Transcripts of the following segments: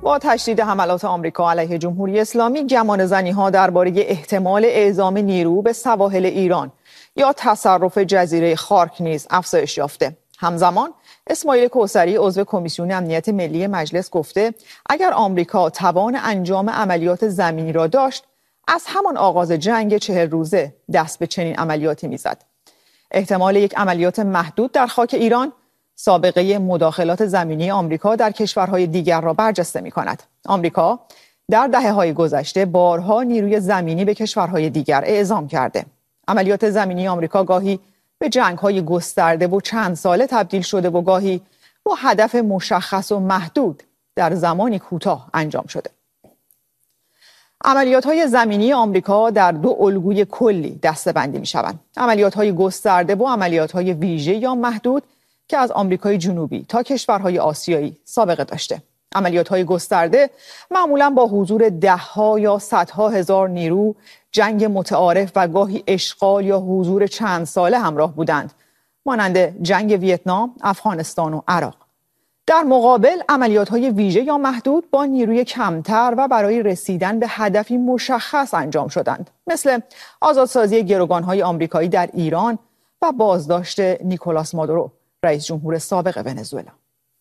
با تشدید حملات آمریکا علیه جمهوری اسلامی، گمانه‌زنی‌ها درباره احتمال اعزام نیرو به سواحل ایران یا تصرف جزیره خارک نیز افزایش یافته. همزمان اسماعیل کوثری عضو کمیسیون امنیت ملی مجلس گفته اگر آمریکا توان انجام عملیات زمینی را داشت، از همان آغاز جنگ 40 روزه دست به چنین عملیاتی میزد. احتمال یک عملیات محدود در خاک ایران سابقه مداخلات زمینی آمریکا در کشورهای دیگر را برجسته می‌کند. آمریکا در دهه‌های گذشته بارها نیروی زمینی به کشورهای دیگر اعزام کرده. عملیات زمینی آمریکا گاهی به جنگ‌های گسترده و چند ساله تبدیل شده و گاهی با هدف مشخص و محدود در زمانی کوتاه انجام شده. عملیات‌های زمینی آمریکا در دو الگوی کلی دسته‌بندی می‌شوند: عملیات‌های گسترده و عملیات‌های ویژه یا محدود که از آمریکای جنوبی تا کشورهای آسیایی سابقه داشته. عملیات‌های گسترده معمولاً با حضور ده‌ها یا صدها هزار نیرو، جنگ متعارف و گاهی اشغال یا حضور چند ساله همراه بودند، مانند جنگ ویتنام، افغانستان و عراق. در مقابل عملیات‌های ویژه یا محدود با نیروی کمتر و برای رسیدن به هدفی مشخص انجام شدند، مثل آزادسازی گروگان‌های آمریکایی در ایران و بازداشت نیکولاس مادورو، رئیس جمهور سابق ونزوئلا.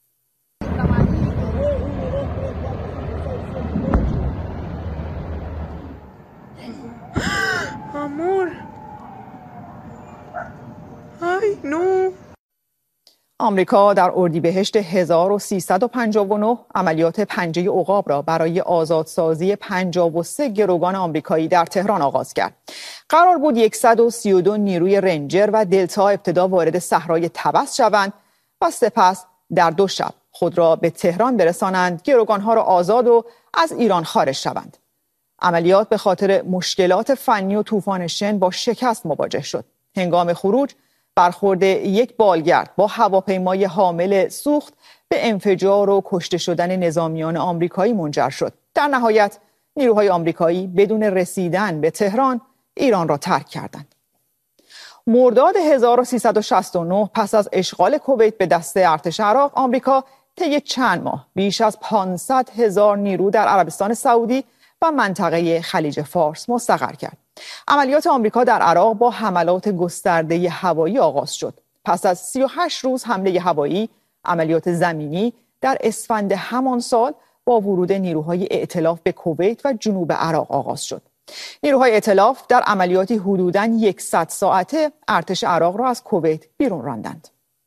آمریکا در اردیبهشت 1359 عملیات پنجه عقاب را برای آزادسازی 53 گروگان آمریکایی در تهران آغاز کرد. قرار بود 132 نیروی رنجر و دلتا ابتدا وارد صحرای طبس شوند و سپس در 2 شب خود را به تهران برسانند، گروگانها را آزاد و از ایران خارج شوند. عملیات به خاطر مشکلات فنی و طوفان شن با شکست مواجه شد. هنگام خروج برخورد یک بالگرد با هواپیمای حامل سوخت به انفجار و کشته شدن نظامیان آمریکایی منجر شد. در نهایت نیروهای آمریکایی بدون رسیدن به تهران ایران را ترک کردند. مرداد 1369 پس از اشغال کویت به دست ارتش عراق، آمریکا طی چند ماه بیش از 500,000 نیرو در عربستان سعودی و منطقه خلیج فارس مستقر کرد. عملیات آمریکا در عراق با حملات گسترده هوایی آغاز شد. پس از 38 روز حمله هوایی، عملیات زمینی در اسفند همان سال با ورود نیروهای ائتلاف به کویت و جنوب عراق آغاز شد. نیروهای ائتلاف در عملیاتی حدوداً 100 ساعته ارتش عراق را از کویت بیرون راندند.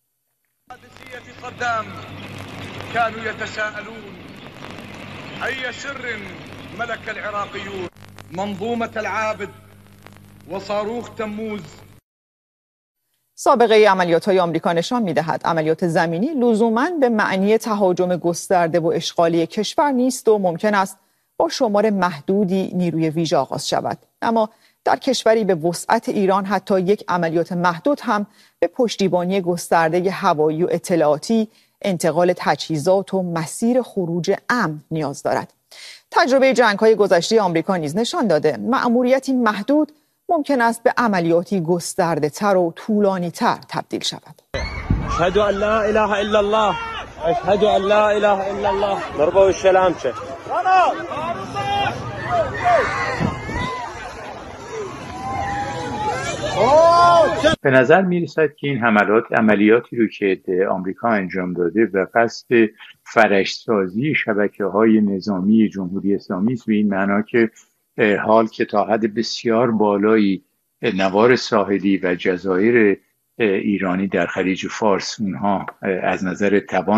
كانوا يتساءلون أي سر ملك العراقيون منظومة العابد وصاروخ تموز. سابقه عملیات‌های آمریکا نشان می‌دهد عملیات زمینی لزوماً به معنی تهاجم گسترده و اشغالی کشور نیست و ممکن است با شمار محدودی نیروی ویژه آغاز شود. اما در کشوری به وسعت ایران حتی یک عملیات محدود هم به پشتیبانی گسترده هوایی و اطلاعاتی، انتقال تجهیزات و مسیر خروج امن نیاز دارد. تجربه جنگ‌های گذشته آمریکا نیز نشان داده مأموریتی محدود ممکن است به عملیاتی گسترده‌تر و طولانی‌تر تبدیل شود. اشهد ان لا اله الا الله، اشهد ان لا اله الا الله. ضربه السلام چه. به نظر می‌رسد که این عملیاتی رو که آمریکا انجام داده و قصد فرش‌سازی شبکه‌های نظامی جمهوری اسلامی است، به این معنا که حال که تا حد بسیار بالایی نوار ساحلی و جزایر ایرانی در خلیج فارس اونها از نظر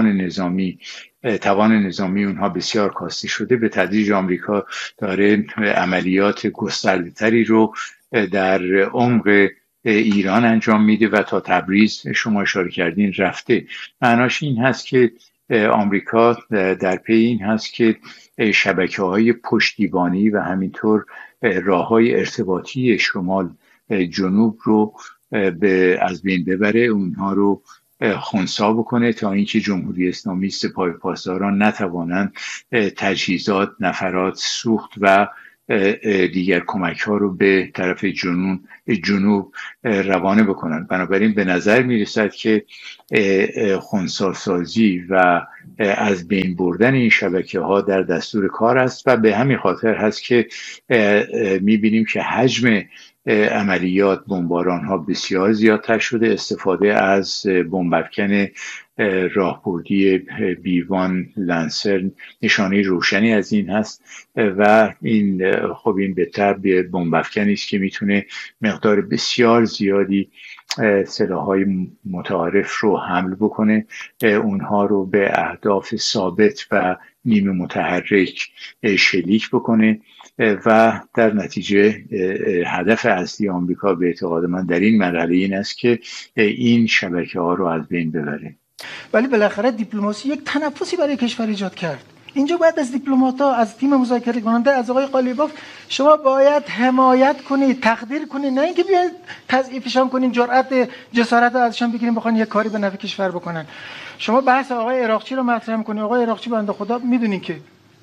توان نظامی اونها بسیار کاسته شده، به تدریج آمریکا داره عملیات گسترده‌تری رو در عمق ایران انجام میده و تا تبریز شما اشاره کردین رفته. معناش این هست که آمریکا در پی این هست که شبکه‌های پشتیبانی و همینطور راه‌های ارتباطی شمال جنوب رو از بین ببره، اونها رو خنثی بکنه تا اینکه جمهوری اسلامی سپاه پاسداران نتوانند تجهیزات، نفرات، سوخت و دیگر کمک ها رو به طرف جنوب روانه بکنن. بنابراین به نظر می رسد که خنثی‌سازی و از بین بردن این شبکه ها در دستور کار است و به همین خاطر هست که می بینیم که حجم عملیات بمباران ها بسیار زیادتر شده. استفاده از بمب افکن راهبردی بیوان لنسر نشانه روشنی از این هست و این به طب بمب افکنی است که میتونه مقدار بسیار زیادی سلاح‌های متعارف رو حمل بکنه، اونها رو به اهداف ثابت و نیمه متحرک شلیک بکنه و در نتیجه هدف اصلی آمریکا به اعتقاد من در این مرحله این است که این شبکه ها رو از بین ببره. ولی بالاخره دیپلماسی یک تنفسی برای کشور ایجاد کرد. اینجا باید از دیپلمات‌ها، از تیم مذاکره کننده، از آقای قالیباف شما باید حمایت کنید، تقدیر کنید، نه اینکه بیاید تضعیفشان کنین، جسارت ازشان بگیرین بخوان یک کاری به نفع کشور بکنن. شما بحث آقای عراقچی رو مطرح کنید. آقای عراقچی بنده خدا میدونین که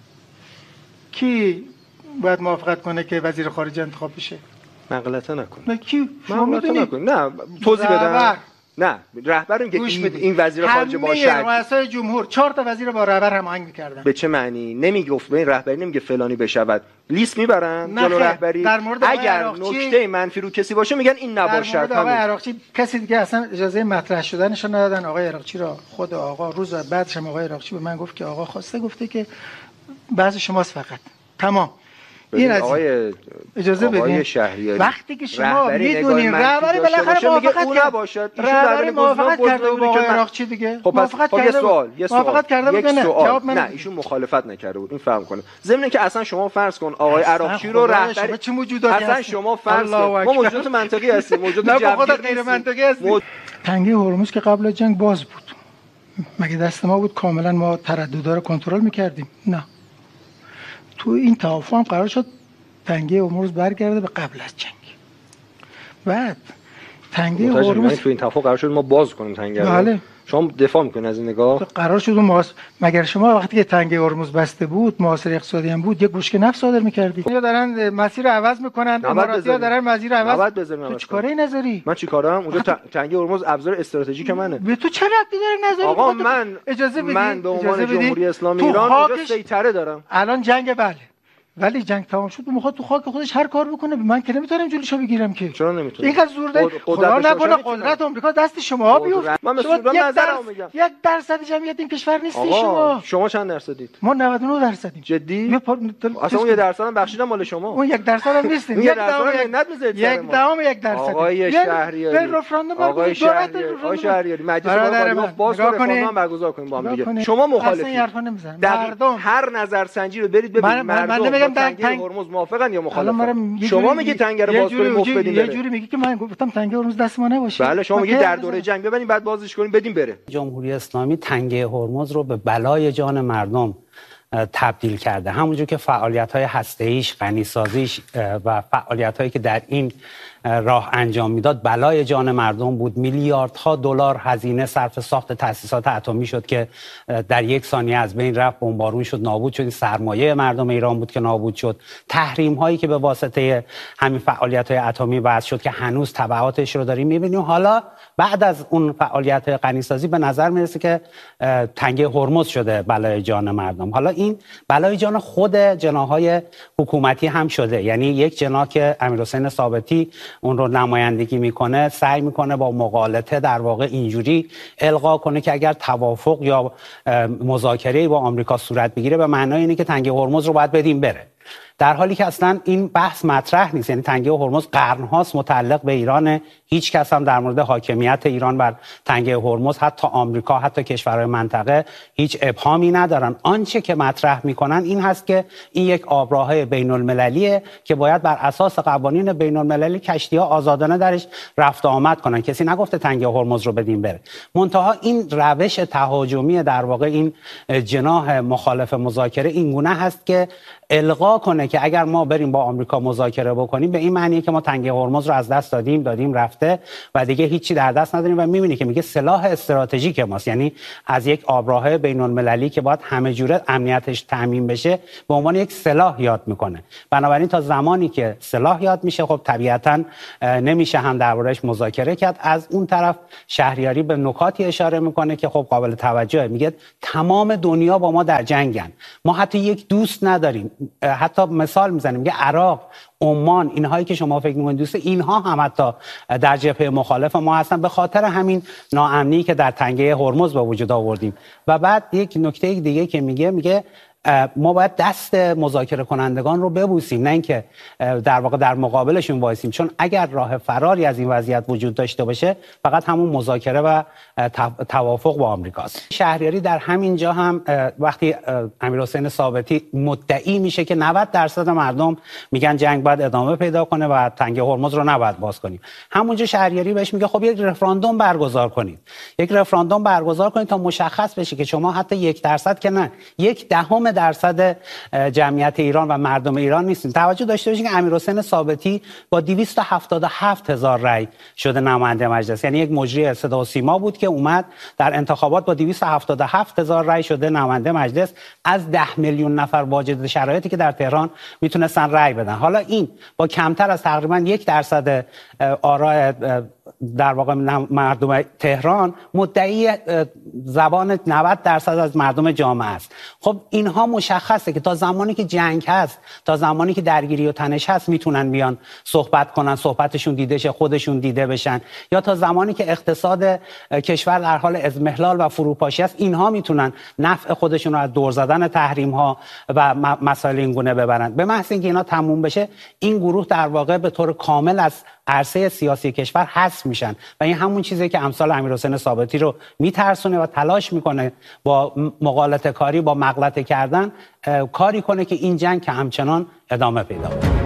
کی باید موافقت کنه که وزیر خارجه انتخاب بشه؟ من غلطه نکنم. نه کی؟ شما میدونید؟ نه توضیح بدم. نه رهبر میگه این وزیر خارجه با شرط رؤسای جمهور 4 تا وزیر با رهبر هماهنگ می‌کردن. به چه معنی؟ نمیگفت به این رهبری نمیگه فلانی بشود. لیست میبرن جلو رهبری. اگر نکته منفی رو کسی باشه میگن این نباشد. در مورد آقای عراقچی کسی دیگه اصلا اجازه مطرح شدنش ندادن. آقای عراقچی را خود آقا روز بعدش هم آقای عراقچی به من گفت که آقا خواسته گفته که بعضی شماست فقط. تمام. این آقای اجازه بدین وقتی که شما میدونین رهبری بالاخره موافقت کرد، رهبری موافقت کرده بود با آقای عراقچی دیگه. خب موافقت کرده بود نه جواب نه ایشون مخالفت نکرده بود. این فهم کنه. ضمن که اصلا شما فرض کن آقای عراقچی رو رهبری چه موجوداتی اصلا شما فرض کن ما موجودات منطقی هستیم، موجودات جبری غیر منطقی هستیم. تنگه هرمز که قبل از جنگ باز بود. مگه دست ما بود کاملا ما ترددها رو کنترل می‌کردیم؟ نه. تو این توافق هم قرار شد تنگه هرمز برگرده به قبل از جنگ. بعد تنگه هرمز تو این توافق قرار شد ما باز کنیم تنگه. بله. شما دفاع میکنید از این نگاه؟ قرار شد اون مگر شما وقتی که تنگه هرمز بسته بود، محاصره اقتصادی هم بود، یک گوشک نفت صادر می‌کردید. یا دارن مسیر عوض میکنن، اماراتی‌ها دارن مسیر عوض. تو چیکاره نذاری؟ من چیکارم؟ اونجا تنگه هرمز ابزار استراتژیک منه. به تو چه ربطی داره نذاری؟ آقا من اجازه بدید. من به عنوان جمهوری اسلامی ایران اونجا سیطره دارم. الان جنگ بله. ولی جنگ تمام شد میخواد تو خاک خودش هر کار بکنه. من که نمیتونم جلوشو بگیرم که. چرا نمیتونی؟ اینقدر زور داری. خدا نکنه قدرت آمریکا دست شما بیفته. من به سودان نظرم میگم 1% جمعیت این کشور نیستی شما چند درصدید؟ ما 99%یم. جدی؟ اصلا اون 1% هم بخشیدم مال شما. اون 1% هم نیستیم. 1% منت میذارید. 1% آقای شهریاری. آقای شهریاری مجلس رو باز رفراندوم برگزار کنیم با هم دیگه. شما مخالفید. مردم هر نظرسنجی رو برید ببینید. مردم تنگه هرمز موافقن یا مخالفن؟ شما میگی تنگه رو باز کنیم مفت بدیم بره. یه جوری میگی که من گفتم تنگه هرمز دست ما نباشه. بله شما میگی در دوره جنگ ببینیم بعد بازش کنیم بدیم بره. جمهوری اسلامی تنگه هرمز رو به بلای جان مردم تبدیل کرده. همونجور که فعالیت‌های هسته‌ایش، غنی‌سازیش و فعالیت‌هایی که در این راه انجام میداد بلای جان مردم بود. میلیاردها دلار هزینه صرف ساخت تأسیسات اتمی شد که در یک ثانیه از بین رفت، بمبارون شد، نابود شد. سرمایه مردم ایران بود که نابود شد. تحریم هایی که به واسطه همین فعالیت‌های اتمی باعث شد که هنوز تبعاتش رو داریم می‌بینیم. حالا بعد از اون فعالیت‌های غنی‌سازی به نظر میرسه که تنگه هرمز شده بلای جان مردم. حالا این بلای جان خود جناح‌های حکومتی هم شده. یعنی یک جناح که امیرحسین ثابتی اون رو نمایندگی میکنه سعی میکنه با مغالطه در واقع اینجوری القا کنه که اگر توافق یا مذاکره با آمریکا صورت بگیره به معنای اینه که تنگه هرمز رو باید بدیم بره، در حالی که اصلا این بحث مطرح نیست. یعنی تنگه هرمز قرن‌هاست متعلق به ایران. هیچ کس هم در مورد حاکمیت ایران بر تنگه هرمز، حتی آمریکا، حتی کشورهای منطقه، هیچ ابهامی ندارن. آنچه که مطرح میکنن این هست که این یک آبراهه بین‌المللیه که باید بر اساس قوانین بین‌المللی کشتی‌ها آزادانه درش رفت و آمد کنن. کسی نگفته تنگه هرمز رو بدیم بره. منتها این روش تهاجمی در واقع این جناح مخالف مذاکره این گونه هست که القا کنه که اگر ما بریم با آمریکا مذاکره بکنیم به این معنیه که ما تنگه هرمز رو از دست دادیم رفته و دیگه هیچی در دست نداریم و می‌بینی که میگه سلاح استراتژیک ماست، یعنی از یک آبراهه بین‌المللی که باید همه جوره امنیتش تامین بشه به عنوان یک سلاح یاد میکنه. بنابراین تا زمانی که سلاح یاد میشه خب طبیعتاً نمیشه هم درباره‌اش مذاکره کرد. از اون طرف شهریاری به نکاتی اشاره میکنه که خب قابل توجهه، میگه تمام دنیا با ما در جنگن، ما حتی یک دوست نداریم. حتی مثال میزنیم میگه عراق، عمان، اینهایی که شما فکر می‌کنید دوست، اینها هم حتی در جبهه مخالف ما هستن به خاطر همین ناامنی که در تنگه هرمز به وجود آوردیم. و بعد یک نکته دیگه که میگه ما باید دست مذاکره کنندگان رو ببوسیم، نه اینکه در واقع در مقابلشون وایسیم، چون اگر راه فراری از این وضعیت وجود داشته باشه فقط همون مذاکره و توافق با آمریکاست. شهریاری در همین جا هم وقتی امیرحسین ثابتی مدعی میشه که 90% مردم میگن جنگ باید ادامه پیدا کنه و تنگه هرمز رو نباید باز کنیم، همونجا شهریاری بهش میگه خب یک رفراندوم برگزار کنید، تا مشخص بشه که شما حتی 1% که نه 0.1% جمعیت ایران و مردم ایران نیستین. توجه داشته باشید که امیرحسین ثابتی با 277,000 رأی شده نماینده مجلس، یعنی یک مجری صدا و سیما بود که اومد در انتخابات با 277,000 رأی شده نماینده مجلس از 10 میلیون نفر واجد شرایطی که در تهران میتونستن رأی بدن. حالا این با کمتر از تقریبا 1% آراء در واقع مردم تهران مدعی زبان 90% از مردم جامعه است. خب اینها مشخصه که تا زمانی که جنگ هست، تا زمانی که درگیری و تنش هست میتونن بیان صحبت کنن، صحبتشون دیده شه، خودشون دیده بشن، یا تا زمانی که اقتصاد کشور در حال اضمحلال و فروپاشی است اینها میتونن نفع خودشون رو از دور زدن تحریم ها و مسائل این گونه ببرن. به محض اینکه اینا تموم بشه این گروه در واقع به طور کامل از عرصه سیاسی کشور حذف میشن و این همون چیزی که امثال امیرحسین ثابتی رو میترسونه و تلاش میکنه با مغالطه کاری، با مغلطه کردن کاری کنه که این جنگ که همچنان ادامه پیدا کنه.